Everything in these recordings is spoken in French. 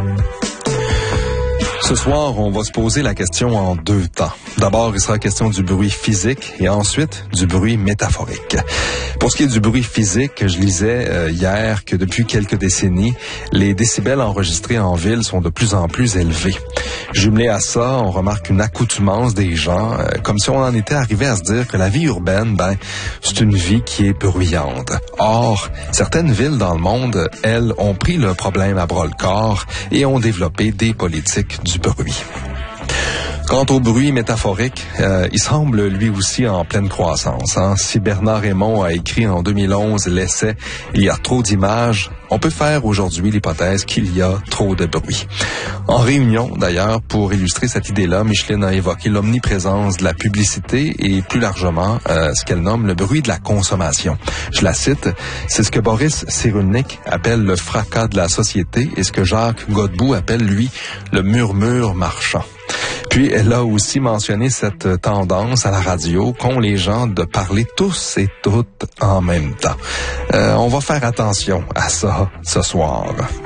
Ce soir, on va se poser la question en deux temps. D'abord, il sera question du bruit physique et ensuite du bruit métaphorique. Pour ce qui est du bruit physique, je lisais hier que depuis quelques décennies, les décibels enregistrés en ville sont de plus en plus élevés. Jumelé à ça, on remarque une accoutumance des gens, comme si on en était arrivé à se dire que la vie urbaine, c'est une vie qui est bruyante. Or, certaines villes dans le monde, elles, ont pris le problème à bras-le-corps et ont développé des politiques du bruit. Quant au bruit métaphorique, il semble lui aussi en pleine croissance. Si Bernard Raymond a écrit en 2011 l'essai « Il y a trop d'images », on peut faire aujourd'hui l'hypothèse qu'il y a trop de bruit. En réunion, d'ailleurs, pour illustrer cette idée-là, Micheline a évoqué l'omniprésence de la publicité et plus largement ce qu'elle nomme le bruit de la consommation. Je la cite, « C'est ce que Boris Cyrulnik appelle le fracas de la société et ce que Jacques Godbout appelle, lui, le murmure marchand ». Puis, elle a aussi mentionné cette tendance à la radio qu'ont les gens de parler tous et toutes en même temps. On va faire attention à ça ce soir.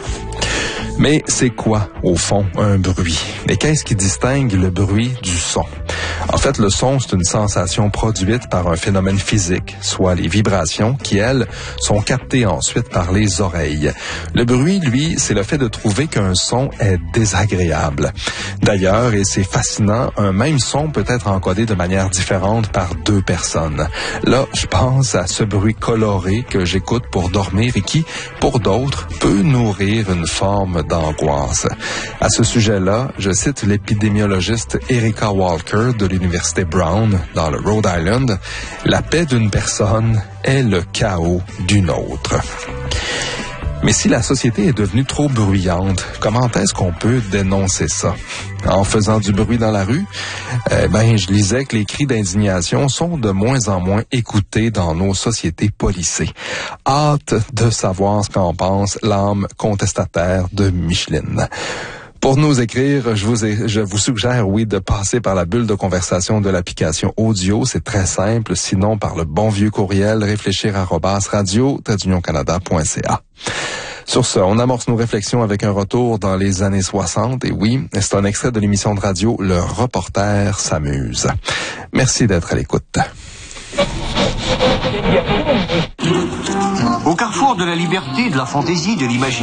Mais c'est quoi, au fond, un bruit? Et qu'est-ce qui distingue le bruit du son? En fait, le son, c'est une sensation produite par un phénomène physique, soit les vibrations qui, elles, sont captées ensuite par les oreilles. Le bruit, lui, c'est le fait de trouver qu'un son est désagréable. D'ailleurs, et c'est fascinant, un même son peut être encodé de manière différente par deux personnes. Là, je pense à ce bruit coloré que j'écoute pour dormir et qui, pour d'autres, peut nourrir une forme d'angoisse. À ce sujet-là, je cite l'épidémiologiste Erica Walker de l'Université Brown dans le Rhode Island. La paix d'une personne est le chaos d'une autre. Mais si la société est devenue trop bruyante, comment est-ce qu'on peut dénoncer ça? En faisant du bruit dans la rue? Je lisais que les cris d'indignation sont de moins en moins écoutés dans nos sociétés policées. Hâte de savoir ce qu'en pense l'âme contestataire de Micheline. Pour nous écrire, je vous suggère, de passer par la bulle de conversation de l'application audio. C'est très simple. Sinon, par le bon vieux courriel, réfléchir@radio-canada.ca. Sur ce, on amorce nos réflexions avec un retour dans les années 60. Et oui, c'est un extrait de l'émission de radio Le Reporter s'amuse. Merci d'être à l'écoute. Au carrefour de la liberté, de la fantaisie, de l'imagination.